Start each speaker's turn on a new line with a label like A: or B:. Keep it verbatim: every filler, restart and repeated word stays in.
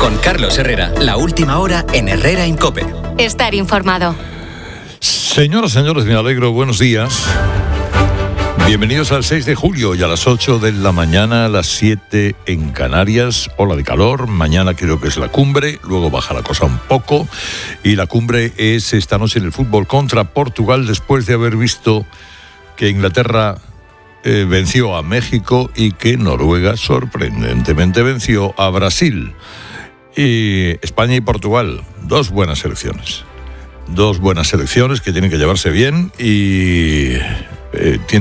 A: Con Carlos Herrera, la última hora en Herrera en COPE.
B: Estar informado.
C: Señoras, señores, me alegro, buenos días. Bienvenidos al seis de julio y a las ocho de la mañana, a las siete en Canarias. Ola de calor, mañana creo que es la cumbre, luego baja la cosa un poco. Y la cumbre es esta noche en el fútbol contra Portugal, después de haber visto que Inglaterra eh, venció a México y que Noruega sorprendentemente venció a Brasil. Y España y Portugal, dos buenas selecciones. Dos buenas selecciones que tienen que llevarse bien y eh, tienen